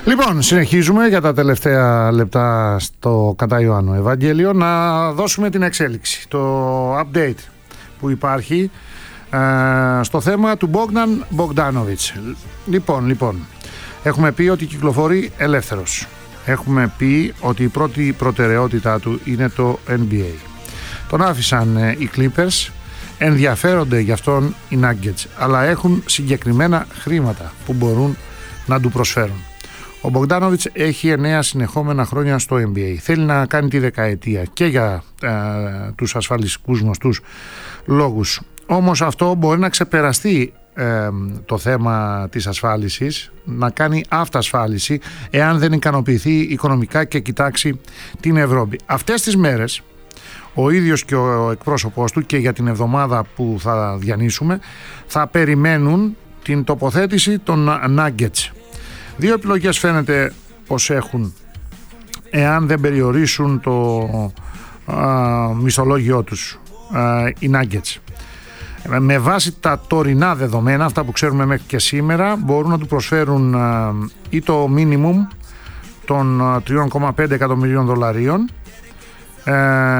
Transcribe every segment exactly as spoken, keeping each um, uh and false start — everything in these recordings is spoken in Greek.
Λοιπόν, συνεχίζουμε για τα τελευταία λεπτά στο κατά Ιωάννου Ευαγγέλιο να δώσουμε την εξέλιξη, το update που υπάρχει ε, στο θέμα του Μπόγκταν Μπογκντάνοβιτς. Λοιπόν, λοιπόν, έχουμε πει ότι κυκλοφορεί ελεύθερος. Έχουμε πει ότι η πρώτη προτεραιότητά του είναι το N B A. Τον άφησαν ε, οι Clippers, ενδιαφέρονται γι' αυτόν οι Nuggets, αλλά έχουν συγκεκριμένα χρήματα που μπορούν να του προσφέρουν. Ο Μπογκντάνοβιτς έχει εννέα συνεχόμενα χρόνια στο N B A. Θέλει να κάνει τη δεκαετία και για ε, τους ασφαλιστικούς γνωστούς λόγους. Όμως αυτό μπορεί να ξεπεραστεί ε, το θέμα της ασφάλισης, να κάνει αυτασφάλιση εάν δεν ικανοποιηθεί οικονομικά και κοιτάξει την Ευρώπη. Αυτές τις μέρες ο ίδιος και ο εκπρόσωπός του, και για την εβδομάδα που θα διανύσουμε, θα περιμένουν την τοποθέτηση των Nuggets. Δύο επιλογές φαίνεται πως έχουν εάν δεν περιορίσουν το α, μισθολόγιό τους α, οι Nuggets. Με βάση τα τωρινά δεδομένα, αυτά που ξέρουμε μέχρι και σήμερα, μπορούν να του προσφέρουν α, ή το minimum των τρία κόμμα πέντε εκατομμυρίων δολαρίων α,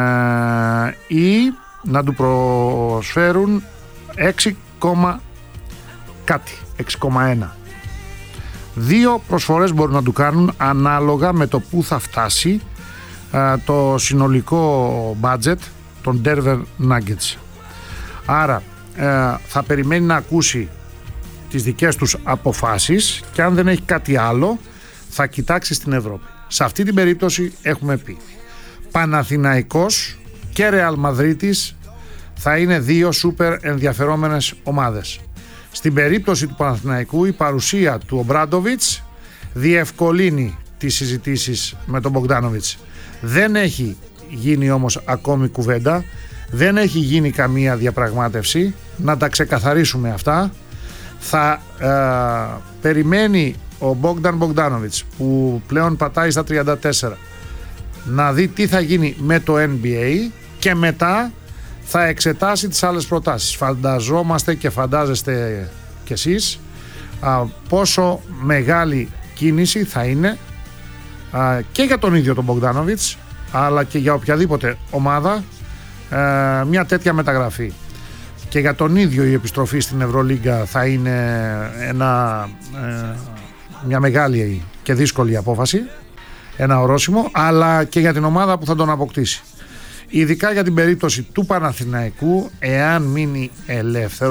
ή να του προσφέρουν έξι, κάτι, έξι κόμμα ένα. Δύο προσφορές μπορούν να του κάνουν ανάλογα με το που θα φτάσει α, το συνολικό budget των Denver Nuggets. Άρα α, θα περιμένει να ακούσει τις δικές τους αποφάσεις και αν δεν έχει κάτι άλλο θα κοιτάξει στην Ευρώπη. Σε αυτή την περίπτωση έχουμε πει Παναθηναϊκός και Ρεάλ Μαδρίτης θα είναι δύο σούπερ ενδιαφερόμενες ομάδες. Στην περίπτωση του Παναθηναϊκού η παρουσία του Ομπράντοβιτς διευκολύνει τις συζητήσεις με τον Μπογκντάνοβιτς. Δεν έχει γίνει όμως ακόμη κουβέντα, δεν έχει γίνει καμία διαπραγμάτευση, να τα ξεκαθαρίσουμε αυτά. Θα ε, περιμένει ο Μπόγκταν Μπογκντάνοβιτς, που πλέον πατάει στα τριάντα τέσσερα, να δει τι θα γίνει με το N B A και μετά θα εξετάσει τις άλλες προτάσεις. Φανταζόμαστε και φαντάζεστε κι εσείς α, πόσο μεγάλη κίνηση θα είναι α, και για τον ίδιο τον Μπογκντάνοβιτς, αλλά και για οποιαδήποτε ομάδα α, μια τέτοια μεταγραφή. Και για τον ίδιο η επιστροφή στην Ευρωλίγκα θα είναι ένα, ε, μια μεγάλη και δύσκολη απόφαση, ένα ορόσημο, αλλά και για την ομάδα που θα τον αποκτήσει. Ειδικά για την περίπτωση του Παναθηναϊκού, εάν μείνει ελεύθερο